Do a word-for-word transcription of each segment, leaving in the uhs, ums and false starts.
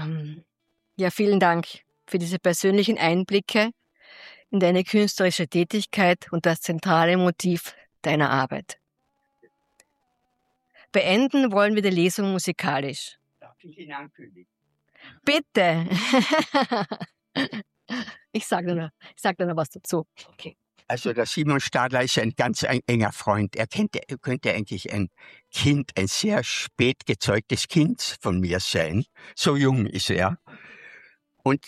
Ähm, ja, vielen Dank für diese persönlichen Einblicke in deine künstlerische Tätigkeit und das zentrale Motiv deiner Arbeit. Beenden wollen wir die Lesung musikalisch. Darf ich ihn ankündigen? Bitte! Ich sage da noch, ich sag da noch was dazu. Okay. Also der Simon Stadler ist ein ganz ein, enger Freund. Er könnte, könnte eigentlich ein Kind, ein sehr spät gezeugtes Kind von mir sein. So jung ist er. Und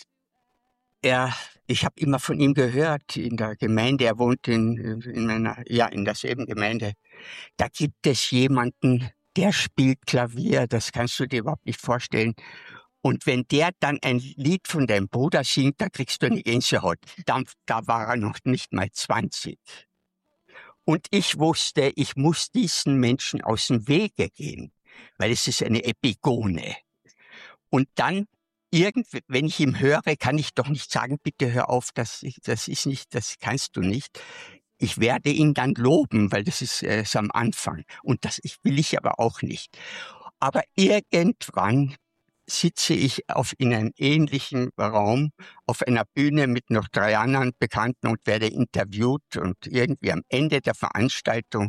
er, ich habe immer von ihm gehört in der Gemeinde. Er wohnt in, in meiner, ja, in derselben Gemeinde. Da gibt es jemanden, der spielt Klavier. Das kannst du dir überhaupt nicht vorstellen. Und wenn der dann ein Lied von deinem Bruder singt, da kriegst du eine Gänsehaut. Da, da war er noch nicht mal zwanzig. Und ich wusste, ich muss diesen Menschen aus dem Wege gehen, weil es ist eine Epigone. Und dann, irgendwie, wenn ich ihm höre, kann ich doch nicht sagen, bitte hör auf, das, das ist nicht, das kannst du nicht. Ich werde ihn dann loben, weil das ist, äh, ist am Anfang. Und das ich, will ich aber auch nicht. Aber irgendwann sitze ich auf, in einem ähnlichen Raum auf einer Bühne mit noch drei anderen Bekannten und werde interviewt und irgendwie am Ende der Veranstaltung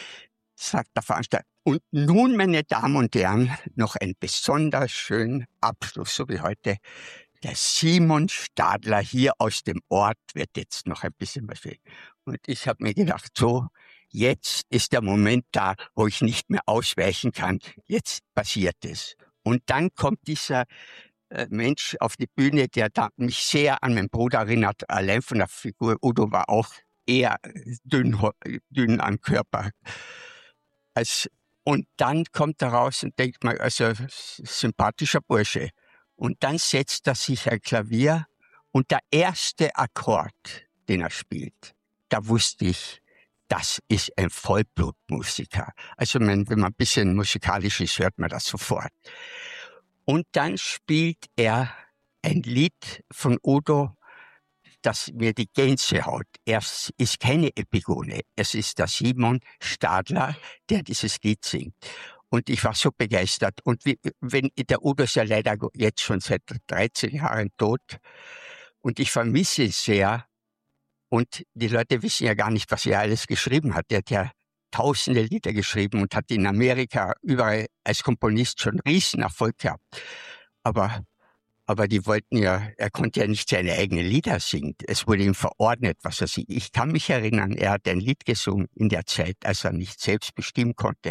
sagt der Veranstalter, und nun, meine Damen und Herren, noch ein besonders schönen Abschluss, so wie heute. Der Simon Stadler hier aus dem Ort wird jetzt noch ein bisschen was sehen. Und ich habe mir gedacht, so, jetzt ist der Moment da, wo ich nicht mehr ausweichen kann. Jetzt passiert es. Und dann kommt dieser äh, Mensch auf die Bühne, der da mich sehr an meinen Bruder erinnert. Allein von der Figur. Udo war auch eher dünn, dünn am Körper. Als, und dann kommt er raus und denkt mal, also sympathischer Bursche. Und dann setzt er sich ein Klavier und der erste Akkord, den er spielt, da wusste ich, das ist ein Vollblutmusiker. Also wenn man ein bisschen musikalisch ist, hört man das sofort. Und dann spielt er ein Lied von Udo, das mir die Gänsehaut. Er ist keine Epigone. Es ist der Simon Stadler, der dieses Lied singt. Und ich war so begeistert. Und wie, wenn der Udo ist ja leider jetzt schon seit dreizehn Jahren tot. Und ich vermisse ihn sehr. Und die Leute wissen ja gar nicht, was er alles geschrieben hat. Er hat ja tausende Lieder geschrieben und hat in Amerika überall als Komponist schon Riesenerfolg gehabt. Aber, aber die wollten ja, er konnte ja nicht seine eigenen Lieder singen. Es wurde ihm verordnet, was er singt. Ich kann mich erinnern, er hat ein Lied gesungen in der Zeit, als er nicht selbst bestimmen konnte.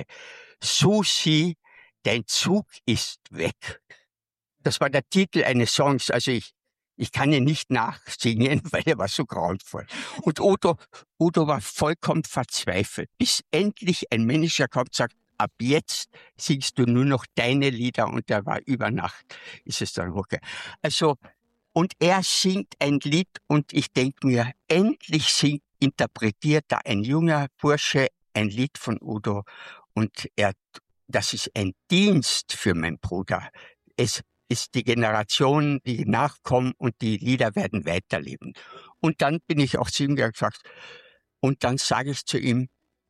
Susi, dein Zug ist weg. Das war der Titel eines Songs. Also ich, Ich kann ihn nicht nachsingen, weil er war so grauenvoll. Und Udo, Udo war vollkommen verzweifelt, bis endlich ein Manager kommt und sagt, ab jetzt singst du nur noch deine Lieder, und er war über Nacht, ist es dann okay. Also, und er singt ein Lied und ich denke mir, endlich singt, interpretiert da ein junger Bursche ein Lied von Udo, und er, das ist ein Dienst für meinen Bruder. Es ist die Generation, die nachkommen, und die Lieder werden weiterleben. Und dann bin ich auch zu ihm gesagt, und dann sage ich zu ihm,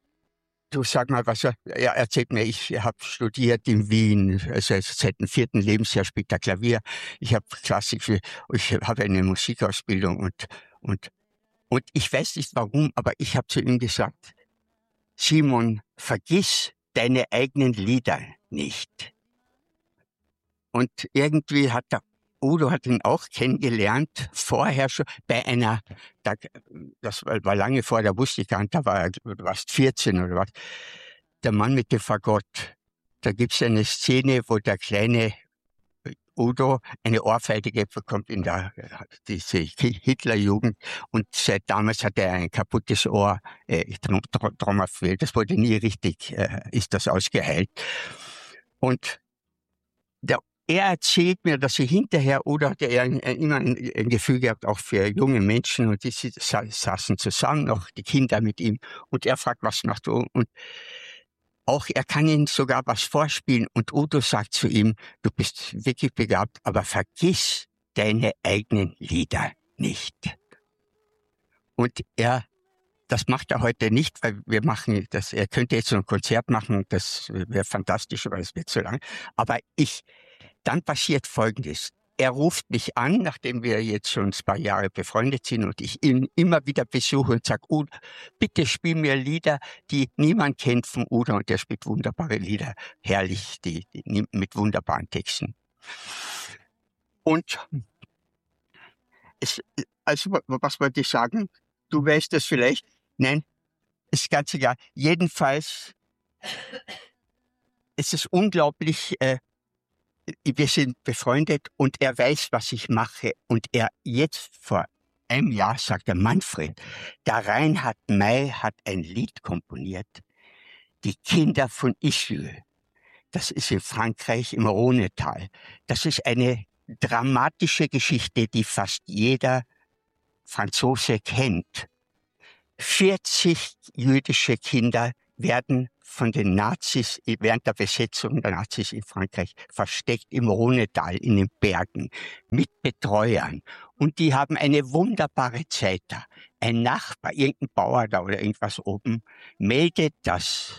du sag mal, was er, er erzählt mir, ich habe studiert in Wien, also seit dem vierten Lebensjahr spielt er Klavier, ich habe Klassik, ich habe eine Musikausbildung und, und, und ich weiß nicht warum, aber ich habe zu ihm gesagt, Simon, vergiss deine eigenen Lieder nicht. Und irgendwie hat der Udo hat ihn auch kennengelernt, vorher schon, bei einer, da, das war lange vor, da wusste ich gar nicht, da war er, du warst vierzehn oder was, der Mann mit dem Fagott. Da gibt's eine Szene, wo der kleine Udo eine Ohrfeige bekommt in der diese Hitlerjugend, und seit damals hat er ein kaputtes Ohr, äh, Traumaphil, das wurde nie richtig, äh, ist das ausgeheilt. Und der Er erzählt mir, dass sie hinterher, oder hat er immer ein, ein Gefühl gehabt, auch für junge Menschen, und die saßen zusammen, noch die Kinder mit ihm, und er fragt, was machst du? Und auch er kann ihnen sogar was vorspielen, und Udo sagt zu ihm, du bist wirklich begabt, aber vergiss deine eigenen Lieder nicht. Und er, das macht er heute nicht, weil wir machen das, er könnte jetzt so ein Konzert machen, das wäre fantastisch, aber es wird zu lang. Aber ich, dann passiert Folgendes. Er ruft mich an, nachdem wir jetzt schon ein paar Jahre befreundet sind und ich ihn immer wieder besuche und sage, Udo, bitte spiel mir Lieder, die niemand kennt von Udo. Und der spielt wunderbare Lieder, herrlich, die, die mit wunderbaren Texten. Und es, also was wollte ich sagen? Du weißt das vielleicht? Nein, ist ganz egal. Jedenfalls es ist unglaublich, äh, wir sind befreundet und er weiß, was ich mache. Und er jetzt vor einem Jahr sagt er, Manfred, der Reinhard May hat ein Lied komponiert, Die Kinder von Ischgl. Das ist in Frankreich im Rhonetal. Das ist eine dramatische Geschichte, die fast jeder Franzose kennt. vierzig jüdische Kinder werden von den Nazis während der Besetzung der Nazis in Frankreich versteckt im Rhonetal in den Bergen mit Betreuern. Und die haben eine wunderbare Zeit da. Ein Nachbar, irgendein Bauer da oder irgendwas oben, meldet, dass,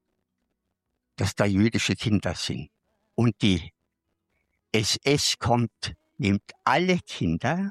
dass da jüdische Kinder sind. Und die S S kommt, nimmt alle Kinder.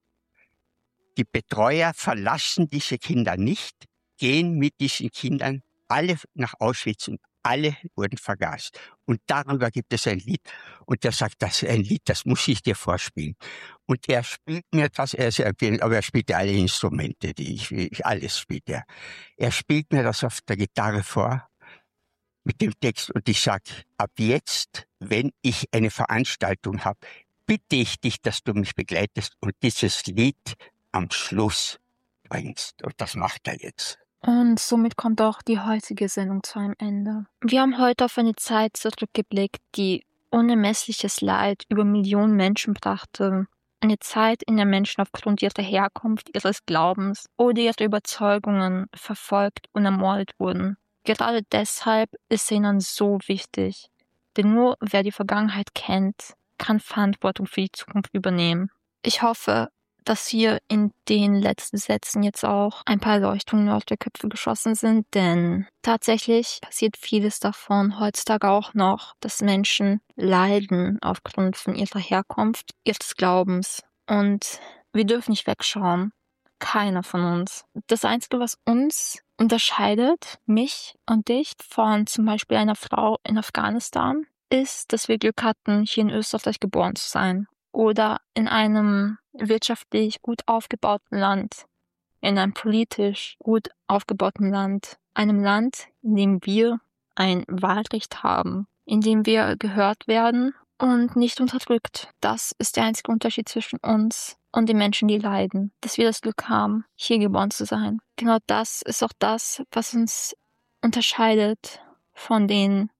Die Betreuer verlassen diese Kinder nicht, gehen mit diesen Kindern alle nach Auschwitz und alle wurden vergast. Und darüber gibt es ein Lied. Und der sagt, das ist ein Lied, das muss ich dir vorspielen. Und er spielt mir das, er ist, aber er spielt alle Instrumente, die ich, ich alles spielt er. Er spielt mir das auf der Gitarre vor mit dem Text und ich sage, ab jetzt, wenn ich eine Veranstaltung habe, bitte ich dich, dass du mich begleitest und dieses Lied am Schluss bringst. Und das macht er jetzt. Und somit kommt auch die heutige Sendung zu einem Ende. Wir haben heute auf eine Zeit zurückgeblickt, die unermessliches Leid über Millionen Menschen brachte. Eine Zeit, in der Menschen aufgrund ihrer Herkunft, ihres Glaubens oder ihrer Überzeugungen verfolgt und ermordet wurden. Gerade deshalb ist ihnen so wichtig. Denn nur wer die Vergangenheit kennt, kann Verantwortung für die Zukunft übernehmen. Ich hoffe, dass hier in den letzten Sätzen jetzt auch ein paar Erleuchtungen auf der Köpfe geschossen sind, denn tatsächlich passiert vieles davon heutzutage auch noch, dass Menschen leiden aufgrund von ihrer Herkunft, ihres Glaubens. Und wir dürfen nicht wegschauen. Keiner von uns. Das Einzige, was uns unterscheidet, mich und dich, von zum Beispiel einer Frau in Afghanistan, ist, dass wir Glück hatten, hier in Österreich geboren zu sein. Oder in einem wirtschaftlich gut aufgebauten Land, in einem politisch gut aufgebauten Land, einem Land, in dem wir ein Wahlrecht haben, in dem wir gehört werden und nicht unterdrückt. Das ist der einzige Unterschied zwischen uns und den Menschen, die leiden, dass wir das Glück haben, hier geboren zu sein. Genau das ist auch das, was uns unterscheidet von den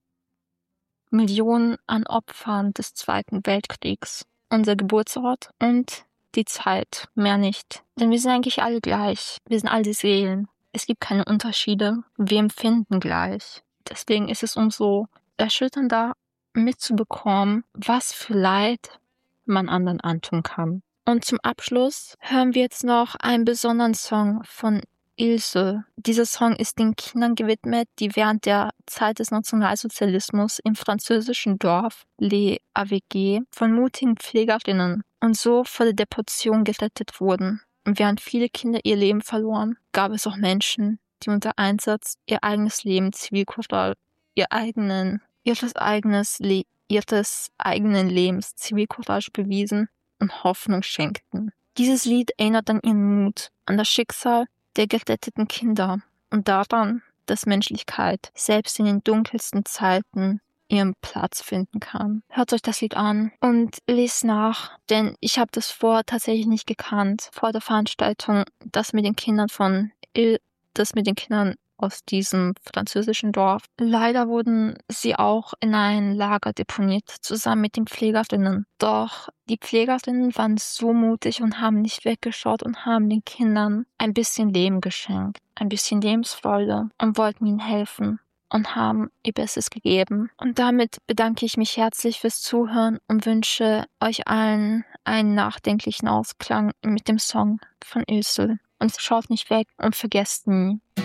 Millionen an Opfern des Zweiten Weltkriegs. Unser Geburtsort und die Zeit, mehr nicht. Denn wir sind eigentlich alle gleich. Wir sind alle Seelen. Es gibt keine Unterschiede. Wir empfinden gleich. Deswegen ist es umso erschütternder mitzubekommen, was für Leid man anderen antun kann. Und zum Abschluss hören wir jetzt noch einen besonderen Song von Ilse. Dieser Song ist den Kindern gewidmet, die während der Zeit des Nationalsozialismus im französischen Dorf Les A V G von mutigen Pflegerinnen und so vor der Deportation gerettet wurden. Und während viele Kinder ihr Leben verloren, gab es auch Menschen, die unter Einsatz ihr eigenes Leben Zivilcourage, ihr eigenen, ihres eigenes Le- ihres eigenen Lebens Zivilcourage bewiesen und Hoffnung schenkten. Dieses Lied erinnert an ihren Mut, an das Schicksal der geretteten Kinder und daran, dass Menschlichkeit selbst in den dunkelsten Zeiten ihren Platz finden kann. Hört euch das Lied an und lest nach, denn ich habe das vorher tatsächlich nicht gekannt, vor der Veranstaltung, das mit den Kindern von Il, das mit den Kindern aus diesem französischen Dorf. Leider wurden sie auch in ein Lager deponiert, zusammen mit den Pflegerinnen. Doch die Pflegerinnen waren so mutig und haben nicht weggeschaut und haben den Kindern ein bisschen Leben geschenkt, ein bisschen Lebensfreude und wollten ihnen helfen und haben ihr Bestes gegeben. Und damit bedanke ich mich herzlich fürs Zuhören und wünsche euch allen einen nachdenklichen Ausklang mit dem Song von Ilse. Und schaut nicht weg und vergesst nie.